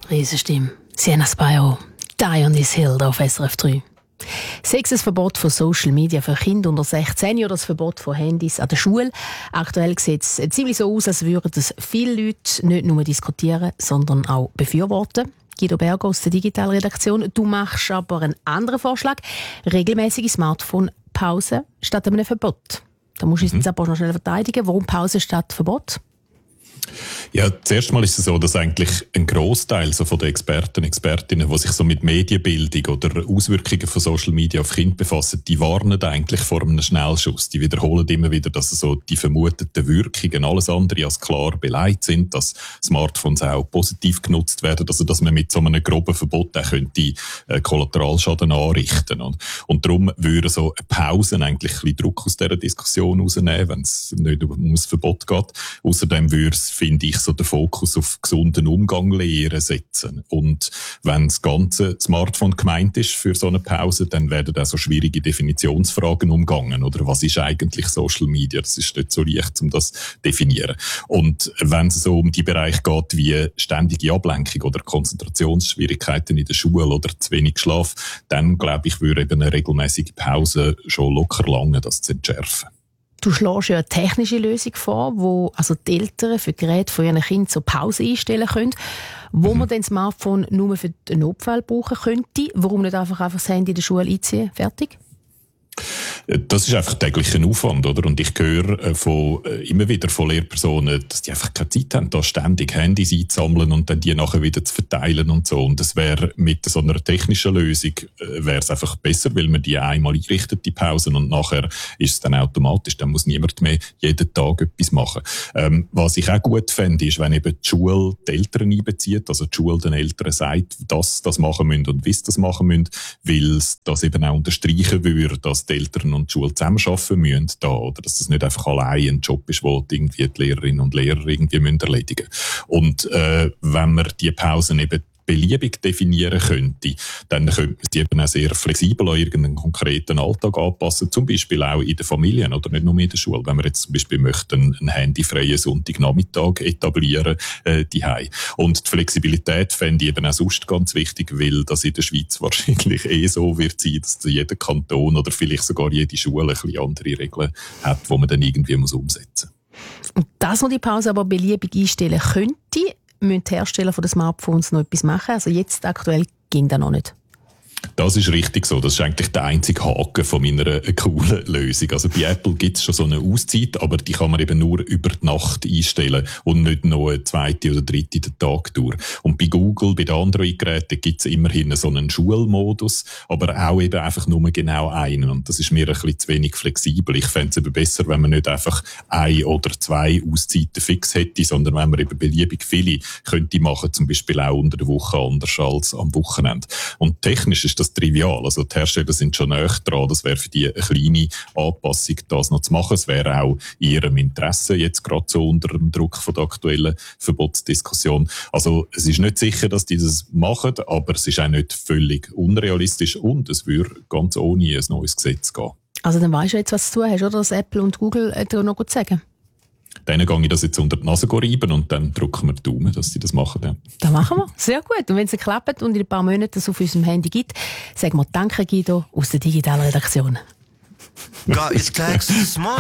Riesenstimme. Sienna Spiro. Die on this hill auf SRF 3. Sei es ein Verbot von Social Media für Kinder unter 16 oder das Verbot von Handys an der Schule. Aktuell sieht es ziemlich so aus, als würden das viele Leute nicht nur diskutieren, sondern auch befürworten. Guido Berger aus der Digitalredaktion. Du machst aber einen anderen Vorschlag. Regelmäßige Smartphone-Pause statt einem Verbot. Da musst du uns jetzt aber noch schnell verteidigen. Warum Pause statt Verbot? Ja, zuerst mal ist es so, dass eigentlich ein Grossteil so von den Experten und Expertinnen, die sich so mit Medienbildung oder Auswirkungen von Social Media auf Kinder befassen, die warnen eigentlich vor einem Schnellschuss. Die wiederholen immer wieder, dass so die vermuteten Wirkungen alles andere als klar beleidigt sind, dass Smartphones auch positiv genutzt werden, also dass man mit so einem groben Verbot auch könnte Kollateralschaden anrichten. Und darum würde so eine Pause eigentlich ein bisschen Druck aus dieser Diskussion rausnehmen, wenn es nicht um ein Verbot geht. Außerdem würde es, finde ich, so den Fokus auf gesunden Umgang lehren setzen. Und wenn das ganze Smartphone gemeint ist für so eine Pause, dann werden auch so schwierige Definitionsfragen umgangen. Oder was ist eigentlich Social Media? Das ist nicht so leicht, um das zu definieren. Und wenn es so um die Bereiche geht wie ständige Ablenkung oder Konzentrationsschwierigkeiten in der Schule oder zu wenig Schlaf, dann, glaube ich, würde eben eine regelmäßige Pause schon locker lange das zu entschärfen. Du schlägst ja eine technische Lösung vor, wo also die Eltern für Geräte von ihren Kindern zur Pause einstellen können, wo man dann das Smartphone nur für den Notfall brauchen könnte. Warum nicht einfach das Handy in der Schule einziehen? Fertig? Das ist einfach täglicher Aufwand, oder? Und ich höre immer wieder von Lehrpersonen, dass die einfach keine Zeit haben, da ständig Handys einzusammeln und dann die nachher wieder zu verteilen und so. Und das wäre mit so einer technischen Lösung wäre es einfach besser, weil man die einmal einrichtet, die Pausen, und nachher ist es dann automatisch. Dann muss niemand mehr jeden Tag etwas machen. Was ich auch gut fände, ist, wenn eben die Schule die Eltern einbezieht, also die Schule den Eltern sagt, dass das machen müssen und wie sie das machen müssen, weil es das eben auch unterstreichen würde, dass die Eltern und die Schule zusammenarbeiten müssen da, oder dass das nicht einfach allein ein Job ist, den irgendwie die Lehrerinnen und Lehrer irgendwie erledigen müssen. Und wenn man die Pausen eben beliebig definieren könnte, dann könnte man sie eben auch sehr flexibel an irgendeinen konkreten Alltag anpassen, zum Beispiel auch in den Familien oder nicht nur in der Schule. Wenn man jetzt zum Beispiel möchte einen handyfreien Sonntagnachmittag etablieren, daheim. Und die Flexibilität fände ich eben auch sonst ganz wichtig, weil das in der Schweiz wahrscheinlich so wird sein, dass jeder Kanton oder vielleicht sogar jede Schule ein bisschen andere Regeln hat, die man dann irgendwie umsetzen muss. Und dass man die Pause aber beliebig einstellen könnte, müssen die Hersteller von den Smartphones noch etwas machen? Also jetzt aktuell ging das noch nicht. Das ist richtig so. Das ist eigentlich der einzige Haken von meiner coolen Lösung. Also bei Apple gibt es schon so eine Auszeit, aber die kann man eben nur über die Nacht einstellen und nicht noch eine zweite oder dritte Tag durch. Und bei Google, bei den Android-Geräten gibt es immerhin so einen Schulmodus, aber auch eben einfach nur genau einen. Und das ist mir ein bisschen zu wenig flexibel. Ich fände es eben besser, wenn man nicht einfach 1 oder 2 Auszeiten fix hätte, sondern wenn man eben beliebig viele könnte machen, zum Beispiel auch unter der Woche anders als am Wochenende. Und technisch ist das trivial. Also die Hersteller sind schon näher dran. Das wäre für die eine kleine Anpassung, das noch zu machen. Es wäre auch in ihrem Interesse, jetzt gerade so unter dem Druck von der aktuellen Verbotsdiskussion. Also es ist nicht sicher, dass die das machen, aber es ist auch nicht völlig unrealistisch und es würde ganz ohne ein neues Gesetz gehen. Also dann weisst du jetzt, was du tun hast, oder? Dass Apple und Google dir noch gut sagen. Dann gehe ich das jetzt unter die Nase reiben und dann drücken wir die Daumen, dass sie das machen. Ja. Das machen wir. Sehr gut. Und wenn es klappt und in ein paar Monaten es auf unserem Handy gibt, sagen wir Danke, Guido, aus der Digitalredaktion.